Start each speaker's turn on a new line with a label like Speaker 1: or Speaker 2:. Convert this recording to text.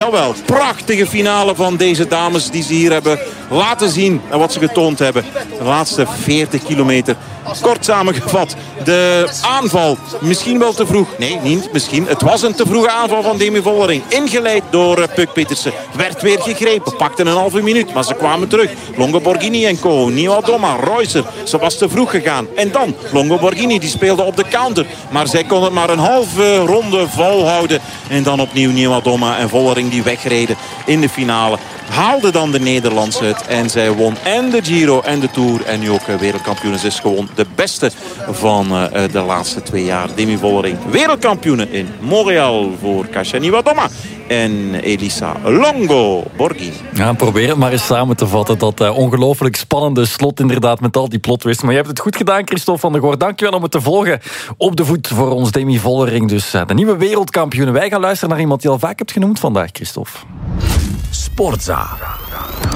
Speaker 1: Jawel, prachtige finale van deze dames die ze hier hebben laten zien en wat ze getoond hebben. De laatste 40 kilometer. Kort samengevat, de aanval misschien wel te vroeg. Nee, niet misschien. Het was een te vroege aanval van Demi Vollering. Ingeleid door Puk Pietersen. Werd weer gegrepen. Pakte een halve minuut, maar ze kwamen terug. Longo Borghini en co. Nieuwadoma, Reusser. Ze was te vroeg gegaan. En dan Longo Borghini, die speelde op de counter. Maar zij kon het maar een halve ronde volhouden. En dan opnieuw Nieuwadoma en Vollering die wegreden in de finale. Haalde dan de Nederlandse het. En zij won en de Giro en de Tour. En nu ook wereldkampioen. Ze is gewoon de beste van de laatste 2 jaar. Demi Vollering, wereldkampioene in Montreal voor Kasia Nieuwadoma. En Elisa Longo Borghini.
Speaker 2: Ja, probeer het maar eens samen te vatten. Dat ongelooflijk spannende slot inderdaad met al die plotwisten. Maar je hebt het goed gedaan, Christophe van der Goor. Dankjewel om het te volgen. Op de voet voor ons Demi Vollering. Dus de nieuwe wereldkampioen. Wij gaan luisteren naar iemand die al vaak hebt genoemd vandaag, Christophe.
Speaker 3: Sportza.